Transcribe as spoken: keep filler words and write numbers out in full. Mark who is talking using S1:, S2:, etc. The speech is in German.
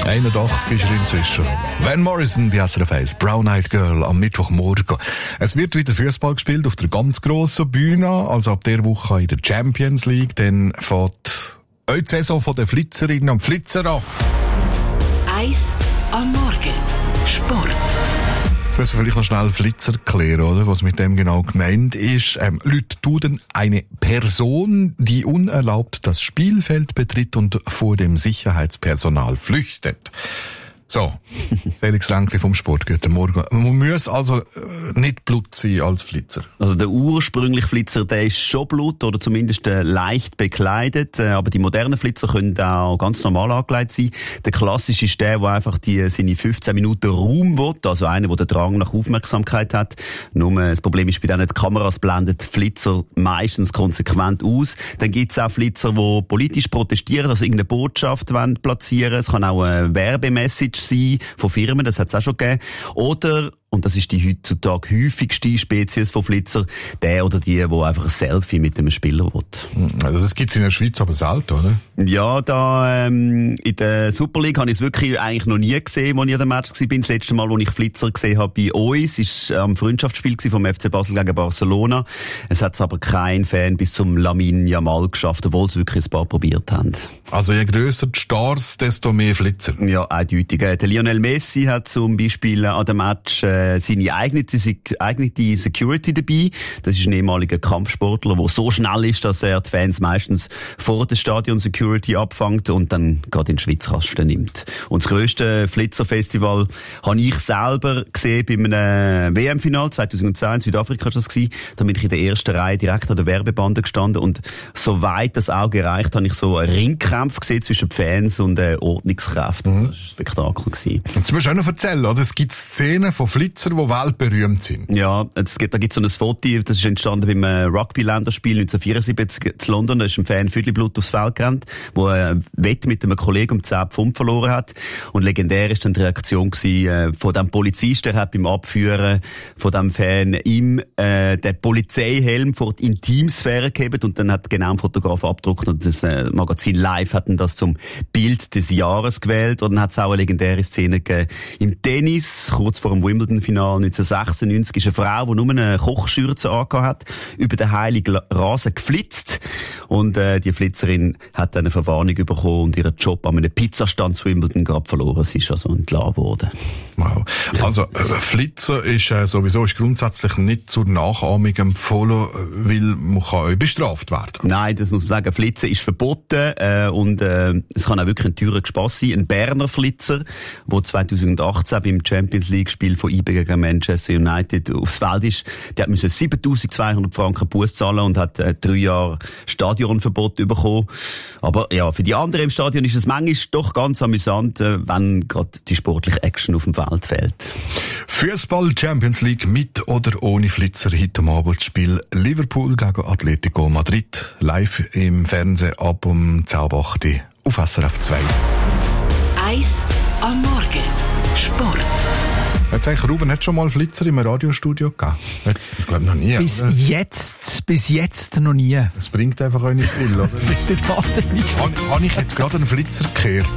S1: einundachtzig ist er inzwischen. Van Morrison bei S R F eins, Brown Eyed Girl am Mittwochmorgen. Es wird wieder Fußball gespielt auf der ganz grossen Bühne, also ab der Woche in der Champions League. Dann fährt auch die Saison von den Flitzerinnen und Flitzer an.
S2: Eins am Morgen. Sport.
S1: Ich muss vielleicht noch schnell Flitzer klären, oder? Was mit dem genau gemeint ist. Ähm, Leute tun eine Person, die unerlaubt das Spielfeld betritt und vor dem Sicherheitspersonal flüchtet. So, Felix Ränkli vom Sport, guten Morgen. Man muss also äh, nicht Blut sein als Flitzer.
S3: Also der ursprüngliche Flitzer, der ist schon Blut oder zumindest äh, leicht bekleidet, äh, aber die modernen Flitzer können auch ganz normal angelegt sein. Der klassische ist der, der einfach die, seine fünfzehn Minuten Ruhm will, also einer, der den Drang nach Aufmerksamkeit hat. Nur äh, das Problem ist, bei denen die Kameras blenden die Flitzer meistens konsequent aus. Dann gibt es auch Flitzer, die politisch protestieren, also irgendeine Botschaft wollen platzieren. Es kann auch eine Werbemessage sein von Firmen, das hat es auch schon gegeben. Oder, und das ist die heutzutage häufigste Spezies von Flitzer, der oder die, der einfach ein Selfie mit einem Spieler will.
S1: Also das gibt's in der Schweiz aber selten, oder?
S3: Ja, da ähm, in der Super League habe ich es wirklich eigentlich noch nie gesehen, als ich an dem Match war. Das letzte Mal, als ich Flitzer gesehen habe bei uns, war am Freundschaftsspiel vom F C Basel gegen Barcelona. Es hat aber kein Fan bis zum Lamine Yamal geschafft, obwohl es wirklich ein paar probiert haben.
S1: Also je grösser die Stars, desto mehr Flitzer.
S3: Ja, eindeutig. Der Lionel Messi hat zum Beispiel an dem Match äh, seine eigene, eigene Security dabei. Das ist ein ehemaliger Kampfsportler, der so schnell ist, dass er die Fans meistens vor der Stadion Security abfängt und dann gerade in den Schwitzkasten nimmt. Und das grösste Flitzerfestival habe ich selber gesehen bei einem W M-Final zweitausendzehn in Südafrika. Das war. Da bin ich in der ersten Reihe direkt an der Werbebande gestanden und soweit das Auge reicht, habe ich so einen Ringkampf gesehen zwischen Fans und äh, Ordnungskräften. Mhm. Das war ein Spektakel gewesen.
S1: Jetzt musst du auch noch erzählen, oder? Es gibt Szenen von Flitzer, die weltberühmt sind.
S3: Ja, es gibt, da gibt es so ein Foto, das ist entstanden beim Rugby-Länderspiel neunzehnhundertvierundsiebzig zu London. Da ist ein Fan Viertelblut aufs Feld gerannt, der ein Wett mit einem Kollegen um zehn Pfund verloren hat. Und legendär ist dann die Reaktion gewesen, äh, von dem Polizisten, der hat beim Abführen von dem Fan ihm äh, den Polizeihelm vor die Intimsphäre gegeben und dann hat genau ein Fotograf abgedruckt und das äh, Magazin Live hat dann das zum Bild des Jahres gewählt. Und dann hat es auch eine legendäre Szene gegeben im Tennis, kurz vor dem Wimbledon-Final neunzehnhundertsechsundneunzig, ist eine Frau, die nur eine Kochschürze angehabt hat, über den heiligen Rasen geflitzt. Und äh, die Flitzerin hat eine Verwarnung bekommen und ihren Job an einem Pizzastand zu Wimbledon gerade verloren. Sie ist also entlassen worden.
S1: Wow. Also äh, Flitzer ist äh, sowieso ist grundsätzlich nicht zur Nachahmung empfohlen, weil man kann auch bestraft werden.
S3: Nein, das muss man sagen. Flitzen ist verboten äh, und äh, es kann auch wirklich ein teurer Spass sein. Ein Berner Flitzer, der zweitausendachtzehn beim Champions League-Spiel von I B gegen Manchester United aufs Feld ist, der musste siebentausendzweihundert Franken Buß zahlen und hat äh, drei Jahre Stadionverbot bekommen. Aber ja, für die anderen im Stadion ist es manchmal doch ganz amüsant, äh, wenn gerade die sportliche Action auf dem Feld fehlt.
S1: Fußball Champions League mit oder ohne Flitzer. Heute Abend das Spiel Liverpool gegen Atletico Madrid. Live im Fernsehen ab um zehn Uhr acht auf S R F zwei.
S2: Eins am Morgen. Sport.
S1: Jetzt eigentlich, Ruben, hat schon mal Flitzer im Radiostudio gegeben? Das glaube ich noch nie.
S4: Bis
S1: oder?
S4: jetzt, bis jetzt noch nie.
S1: Es bringt einfach auch nicht viel, oder?
S4: Das bringt nicht wahnsinnig viel.
S1: Habe ich jetzt gerade einen Flitzer gekehrt?